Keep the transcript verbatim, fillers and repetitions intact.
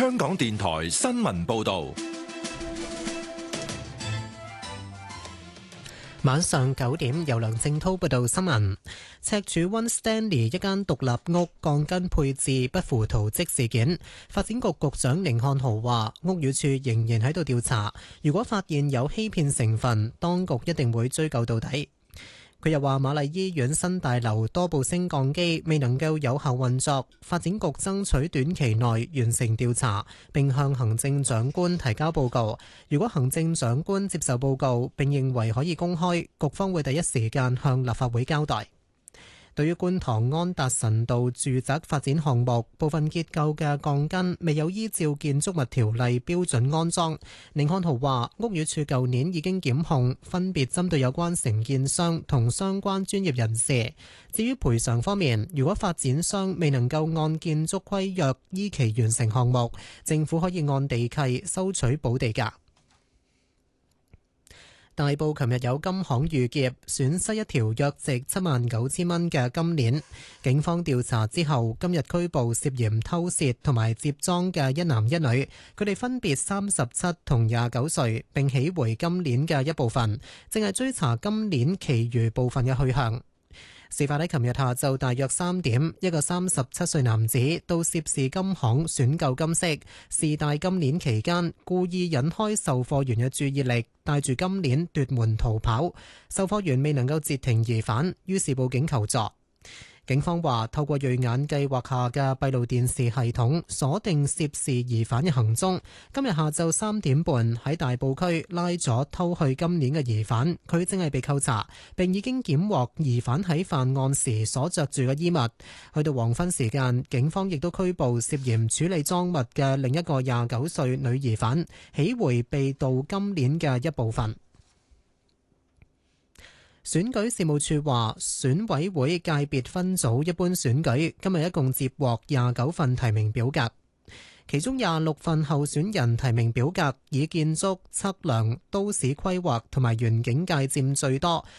香港電台新聞報道。 晚上九點，由梁正滔報道新聞。赤柱灣 Stanley 一間獨立屋鋼筋配置不符圖則事件，發展局局長甯漢豪話：屋宇署仍然喺度調查，如果發現有欺騙成分，當局一定會追究到底。佢又話：瑪麗醫院新大樓多部升降機未能夠有效運作，發展局爭取短期內完成調查，並向行政長官提交報告。如果行政長官接受報告並認為可以公開，局方會第一時間向立法會交代。對於觀塘安達臣道住宅發展項目部分結構嘅鋼筋未有依照建築物條例標準安裝，甯漢豪話：屋宇署舊年已經檢控，分別針對有關承建商同相關專業人士。至於賠償方面，如果發展商未能夠按建築規約依期完成項目，政府可以按地契收取補地價。大埔琴日有金行遇劫，損失一條約值七萬九千蚊嘅金鏈。警方調查之後，今日拘捕涉嫌偷竊同埋接贓嘅一男一女，佢哋分別三十七同廿九歲，並起回金鏈嘅一部分，正係追查金鏈其餘部分嘅去向。事發喺琴日下晝大約三點，一個三十七歲男子到涉事金行選購金飾，試戴金鏈期間，故意引開售貨員嘅注意力，帶住金鏈奪門逃跑。售貨員未能夠截停疑犯，於是報警求助。警方話，透過銳眼計劃下嘅閉路電視系統鎖定涉事疑犯嘅行蹤。今日下晝三點半喺大埔區拉咗偷去金鏈嘅疑犯，佢正係被扣查，並已經檢獲疑犯喺犯案時所着住嘅衣物。去到黃昏時間，警方亦都拘捕涉嫌處理贓物嘅另一個廿九歲女疑犯，起回被盜金鏈嘅一部分。選舉事務處話，選委會界別分組一般選舉今日一共接獲廿九份提名表格，其中廿六份候選人提名表格以建築、測量、都市規劃同埋園境界佔最多，